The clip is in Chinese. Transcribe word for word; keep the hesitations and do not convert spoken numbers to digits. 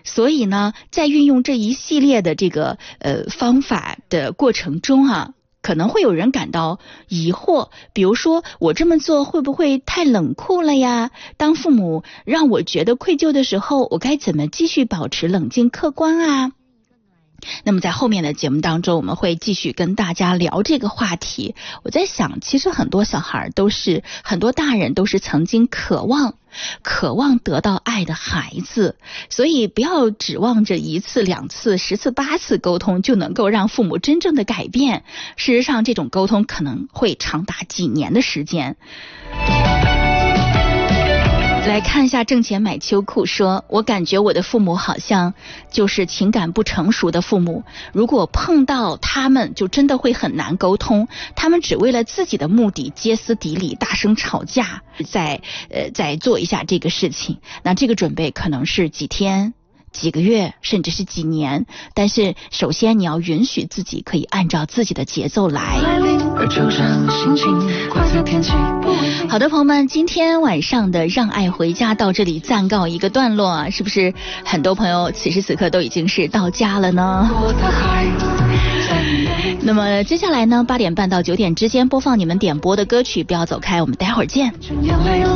所以呢，在运用这一系列的这个呃方法的过程中啊，可能会有人感到疑惑，比如说我这么做会不会太冷酷了呀？当父母让我觉得愧疚的时候，我该怎么继续保持冷静客观啊？那么在后面的节目当中，我们会继续跟大家聊这个话题。我在想，其实很多小孩都是，很多大人都是曾经渴望渴望得到爱的孩子，所以不要指望着一次两次十次八次沟通就能够让父母真正的改变。事实上，这种沟通可能会长达几年的时间。来看一下挣钱买秋裤说，我感觉我的父母好像就是情感不成熟的父母，如果碰到他们就真的会很难沟通，他们只为了自己的目的歇斯底里大声吵架，再呃再做一下这个事情，那这个准备可能是几天几个月甚至是几年，但是首先你要允许自己可以按照自己的节奏来。好的朋友们，今天晚上的让爱回家到这里暂告一个段落啊，是不是很多朋友此时此刻都已经是到家了呢？那么接下来呢，八点半到九点之间播放你们点播的歌曲，不要走开，我们待会儿见。